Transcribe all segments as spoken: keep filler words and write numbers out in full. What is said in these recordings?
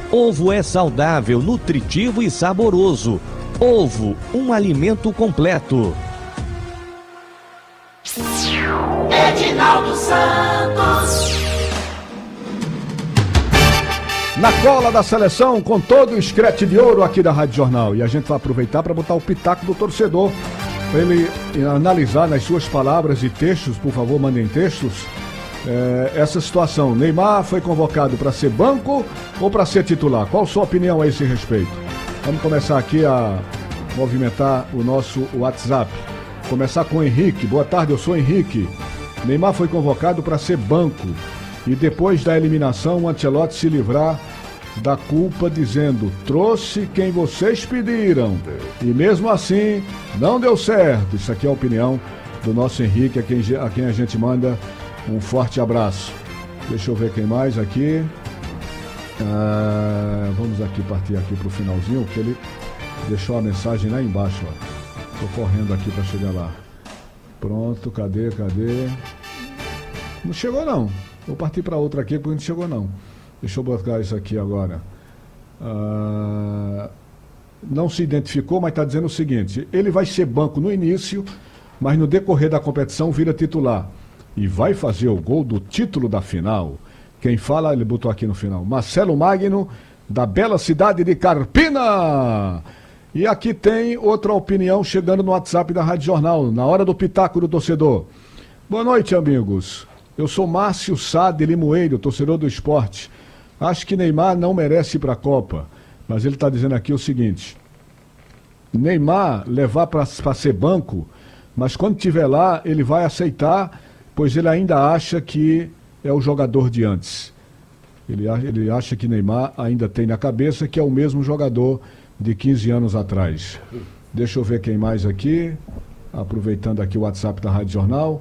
Ovo é saudável, nutritivo e saboroso. Ovo, um alimento completo. Edinaldo Santos. Na cola da seleção, com todo o escrete de ouro aqui da Rádio Jornal. E a gente vai aproveitar para botar o pitaco do torcedor, para ele analisar nas suas palavras e textos, por favor, mandem textos, é, essa situação. Neymar foi convocado para ser banco ou para ser titular? Qual a sua opinião a esse respeito? Vamos começar aqui a movimentar o nosso WhatsApp. Começar com o Henrique. Boa tarde, eu sou Henrique. Neymar foi convocado para ser banco e depois da eliminação o Ancelotti se livrar da culpa dizendo: trouxe quem vocês pediram e mesmo assim não deu certo. Isso aqui é a opinião do nosso Henrique, a quem, a quem a gente manda um forte abraço. Deixa eu ver quem mais aqui. Ah, vamos aqui partir aqui para o finalzinho, que ele deixou a mensagem lá embaixo, ó. Tô correndo aqui para chegar lá. Pronto, cadê, cadê? Não chegou não. Vou partir para outra aqui porque não chegou não. Deixa eu botar isso aqui agora. Ah, não se identificou, mas está dizendo o seguinte: ele vai ser banco no início, mas no decorrer da competição vira titular. E vai fazer o gol do título da final. Quem fala, ele botou aqui no final: Marcelo Magno, da bela cidade de Carpina. E aqui tem outra opinião chegando no WhatsApp da Rádio Jornal, na hora do pitaco do torcedor. Boa noite, amigos. Eu sou Márcio Sá de Limoeiro, torcedor do esporte. Acho que Neymar não merece ir para a Copa, mas ele está dizendo aqui o seguinte: Neymar levar para ser banco, mas quando estiver lá ele vai aceitar, pois ele ainda acha que é o jogador de antes. Ele, ele acha que Neymar ainda tem na cabeça que é o mesmo jogador de quinze anos atrás. Deixa eu ver quem mais aqui, aproveitando aqui o WhatsApp da Rádio Jornal.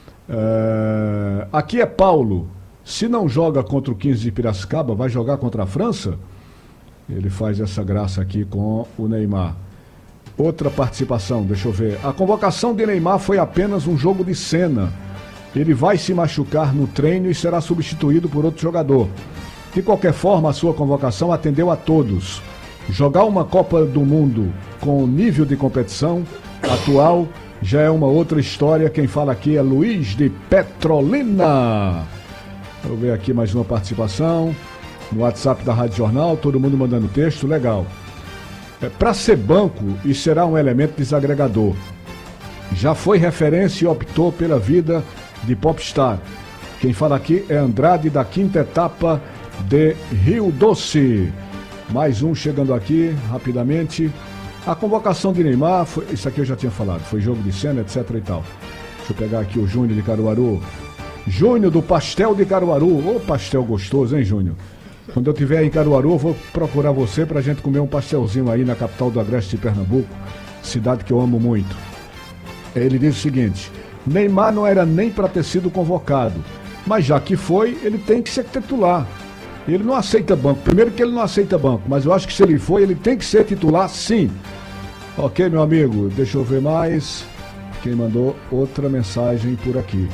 Uh, aqui é Paulo. Se não joga contra o quinze de Piracicaba, vai jogar contra a França? Ele faz essa graça aqui com o Neymar. Outra participação, deixa eu ver. A convocação de Neymar foi apenas um jogo de cena. Ele vai se machucar no treino e será substituído por outro jogador. De qualquer forma, a sua convocação atendeu a todos. Jogar uma Copa do Mundo com o nível de competição atual já é uma outra história. Quem fala aqui é Luiz de Petrolina. Vou ver aqui mais uma participação no WhatsApp da Rádio Jornal, todo mundo mandando texto, legal. É, para ser banco, e será um elemento desagregador. Já foi referência e optou pela vida de popstar. Quem fala aqui é Andrade, da quinta etapa de Rio Doce. Mais um chegando aqui, rapidamente. A convocação de Neymar, foi, isso aqui eu já tinha falado, foi jogo de cena, etc e tal. Deixa eu pegar aqui o Júnior de Caruaru. Júnior do Pastel de Caruaru. Ô, pastel gostoso, hein, Júnior? Quando eu estiver em Caruaru, eu vou procurar você pra gente comer um pastelzinho aí na capital do Agreste de Pernambuco, cidade que eu amo muito. Ele diz o seguinte: Neymar não era nem para ter sido convocado, mas já que foi, ele tem que ser titular. Ele não aceita banco. Primeiro que ele não aceita banco, mas eu acho que se ele for, ele tem que ser titular, sim. Ok, meu amigo, deixa eu ver mais. Quem mandou outra mensagem por aqui.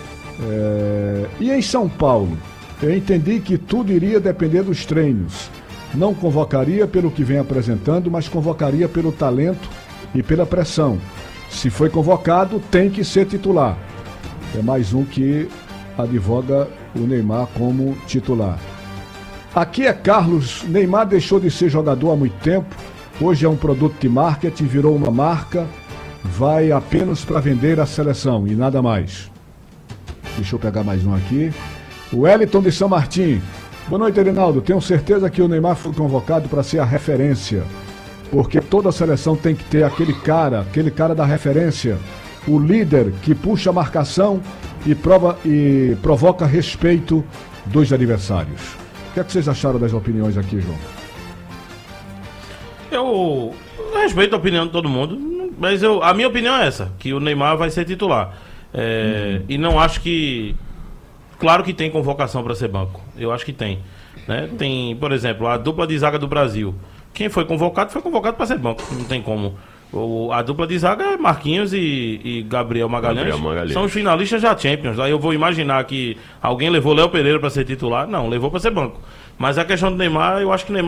É... E em São Paulo? Eu entendi que tudo iria depender dos treinos. Não convocaria pelo que vem apresentando, mas convocaria pelo talento e pela pressão. Se foi convocado, tem que ser titular. É mais um que advoga o Neymar como titular. Aqui é Carlos. Neymar deixou de ser jogador há muito tempo. Hoje é um produto de marketing, virou uma marca. Vai apenas para vender a seleção e nada mais. Deixa eu pegar mais um aqui. O Wellington de São Martim. Boa noite, Reinaldo. Tenho certeza que o Neymar foi convocado para ser a referência. Porque toda a seleção tem que ter aquele cara, aquele cara da referência. O líder que puxa a marcação e, prova, e provoca respeito dos adversários. O que é que vocês acharam das opiniões aqui, João? Eu respeito a opinião de todo mundo, mas eu, a minha opinião é essa, que o Neymar vai ser titular. É, hum. E não acho que... Claro que tem convocação para ser banco. Eu acho que tem. Né? Tem, por exemplo, a dupla de zaga do Brasil. Quem foi convocado, foi convocado para ser banco. Não tem como. O, a dupla de zaga é Marquinhos e, e Gabriel Magalhães. Gabriel Magalhães. São os finalistas da Champions. Aí eu vou imaginar que alguém levou Léo Pereira para ser titular. Não, levou para ser banco. Mas a questão do Neymar, eu acho que o Neymar